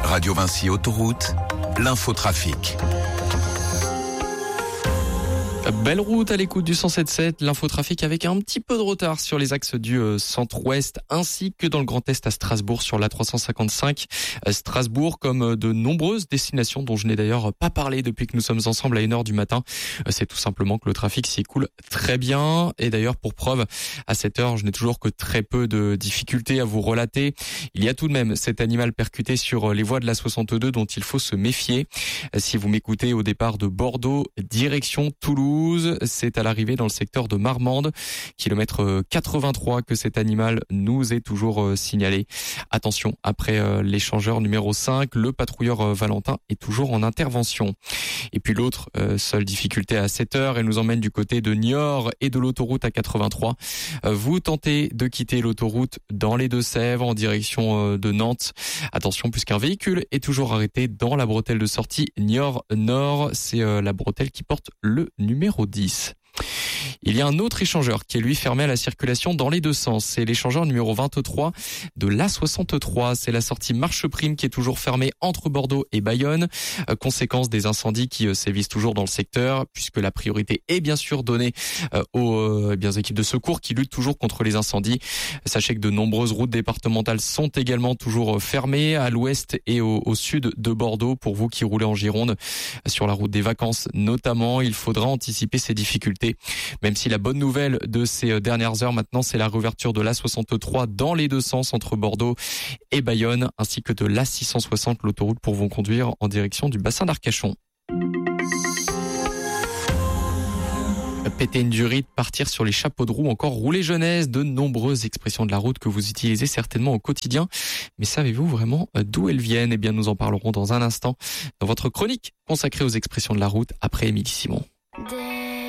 Radio Vinci Autoroute, l'infotrafic. Belle route à l'écoute du 107.7, l'infotrafic avec un petit peu de retard sur les axes du centre-ouest ainsi que dans le Grand Est à Strasbourg sur l'A355. Strasbourg comme de nombreuses destinations dont je n'ai d'ailleurs pas parlé depuis que nous sommes ensemble à 1h du matin. C'est tout simplement que le trafic s'y écoule très bien et d'ailleurs pour preuve à cette heure je n'ai toujours que très peu de difficultés à vous relater. Il y a tout de même cet animal percuté sur les voies de l'A62 dont il faut se méfier. Si vous m'écoutez au départ de Bordeaux, direction Toulouse, c'est à l'arrivée dans le secteur de Marmande, kilomètre 83, que cet animal nous est toujours signalé. Attention, après l'échangeur numéro 5, le patrouilleur Valentin est toujours en intervention. Et puis l'autre seule difficulté à cette heure, elle nous emmène du côté de Niort et de l'autoroute A83. Vous tentez de quitter l'autoroute dans les Deux-Sèvres en direction de Nantes. Attention puisqu'un véhicule est toujours arrêté dans la bretelle de sortie Niort Nord. C'est la bretelle qui porte le numéro 10. Il y a un autre échangeur qui est lui fermé à la circulation dans les deux sens. C'est l'échangeur numéro 23 de l'A63. C'est la sortie Marcheprime qui est toujours fermée entre Bordeaux et Bayonne. Conséquence des incendies qui sévissent toujours dans le secteur, puisque la priorité est bien sûr donnée aux équipes de secours qui luttent toujours contre les incendies. Sachez que de nombreuses routes départementales sont également toujours fermées à l'ouest et au sud de Bordeaux. Pour vous qui roulez en Gironde, sur la route des vacances notamment, il faudra anticiper ces difficultés. Même si la bonne nouvelle de ces dernières heures maintenant, c'est la réouverture de l'A63 dans les deux sens entre Bordeaux et Bayonne, ainsi que de l'A660, l'autoroute pour vous conduire en direction du bassin d'Arcachon. Péter une durite, partir sur les chapeaux de roue, encore rouler jeunesse, de nombreuses expressions de la route que vous utilisez certainement au quotidien. Mais savez-vous vraiment d'où elles viennent ? Eh bien, nous en parlerons dans un instant dans votre chronique consacrée aux expressions de la route après Émilie Simon.